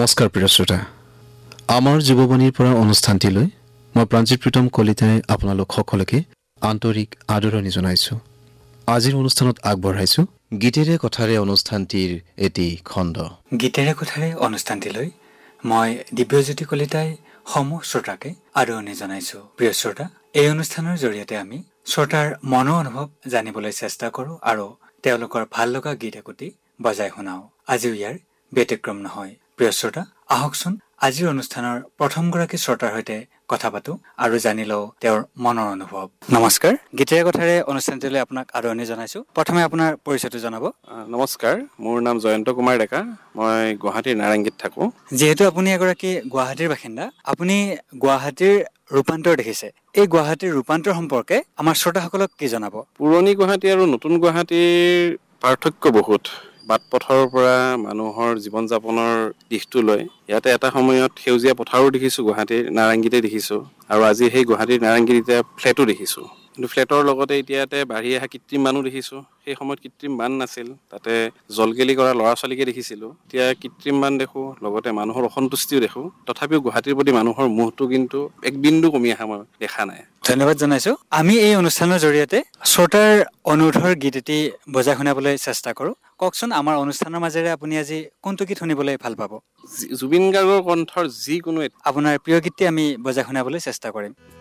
নমস্কাৰ প্ৰিয় শ্ৰোতা, আমাৰ জীৱবাণীৰ পৰা অনুষ্ঠানটিলৈ মই প্ৰাঞ্জিত প্ৰীতম কলিতাই আপোনালোক সকলোকে আন্তৰিক আদৰণি জনাইছোঁ। আজিৰ অনুষ্ঠানত আগবঢ়াইছোঁ গীতেৰে কথাৰে অনুষ্ঠানটিৰ এটি খণ্ড। গীতেৰে কথাৰে অনুষ্ঠানটিলৈ মই দিব্যজ্যোতি কলিতাই সমূহ শ্ৰোতাকে আদৰণি জনাইছোঁ। প্ৰিয় শ্ৰোতা, এই অনুষ্ঠানৰ জৰিয়তে আমি শ্ৰোতাৰ মনৰ অনুভৱ জানিবলৈ চেষ্টা কৰোঁ আৰু তেওঁলোকৰ ভাল লগা গীত একোটি বজাই শুনাওঁ। আজিও ইয়াৰ ব্যতিক্ৰম নহয়। প্ৰিয় শ্ৰোতা, আহকচোন আজিৰ অনুষ্ঠানৰ প্ৰথমগৰাকী শ্ৰোতাৰ সৈতে কথা পাতোঁ আৰু জানি লওঁ তেওঁৰ মনৰ অনুভৱ। নমস্কাৰ, গীতেৰে কথাৰে অনুষ্ঠানটিলৈ আপোনাক আদৰণি জনাইছোঁ। প্ৰথমে আপোনাৰ পৰিচয়টো জনাব। নমস্কাৰ, মোৰ নাম জয়ন্ত কুমাৰ ডেকা। মই গুৱাহাটীৰ নাৰেংগীত থাকোঁ। যিহেতু আপুনি এগৰাকী গুৱাহাটীৰ বাসিন্দা, আপুনি গুৱাহাটীৰ ৰূপান্তৰ দেখিছে। এই গুৱাহাটীৰ ৰূপান্তৰ সম্পৰ্কে আমাৰ শ্ৰোতাসকলক কি জনাব? পুৰণি গুৱাহাটী আৰু নতুন গুৱাহাটীৰ পাৰ্থক্য বহুত। বাট পথৰ পৰা মানুহৰ জীৱন যাপনৰ দিশটো লৈ ইয়াতে এটা সময়ত সেউজীয়া পথাৰো দেখিছোঁ, গুৱাহাটীৰ নাৰেংগীতে দেখিছোঁ, আৰু আজি সেই গুৱাহাটীৰ নাৰেংগীত এতিয়া ফ্লেটো দেখিছোঁ। কিন্তু ফ্লেটৰ লগতে এতিয়া ইয়াতে বাঢ়ি অহা কৃত্ৰিম বানো দেখিছোঁ। সেই সময়ত কৃত্ৰিম বান নাছিল, তাতে জলগেলি কৰা ল'ৰা ছোৱালীকে দেখিছিলোঁ। এতিয়া কৃত্ৰিম বান দেখোঁ, লগতে মানুহৰ অসন্তুষ্টিও দেখোঁ। তথাপিও গুৱাহাটীৰ প্ৰতি মানুহৰ মোহটো কিন্তু এক বিন্দু কমি অহা মই দেখা নাই। ধন্যবাদ জনাইছোঁ। আমি এই অনুষ্ঠানৰ জৰিয়তে শ্ৰোতাৰ অনুৰোধৰ গীত এটি বজাই শুনাবলৈ চেষ্টা কৰোঁ। কওকচোন, আমাৰ অনুষ্ঠানৰ মাজেৰে আপুনি আজি কোনটো গীত শুনিবলৈ ভাল পাব? জুবিন গাৰ্গৰ কণ্ঠৰ যিকোনো আপোনাৰ প্ৰিয় গীতটি আমি বজাই শুনাবলৈ চেষ্টা কৰিম।